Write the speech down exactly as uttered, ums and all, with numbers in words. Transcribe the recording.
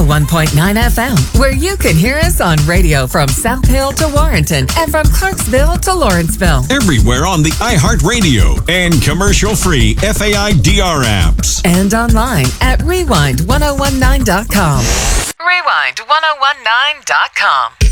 oh one point nine F M, where you can hear us on radio from South Hill to Warrenton and from Clarksville to Lawrenceville. Everywhere on the iHeartRadio and commercial-free F A I D R apps. And online at rewind ten nineteen dot com. rewind ten nineteen dot com.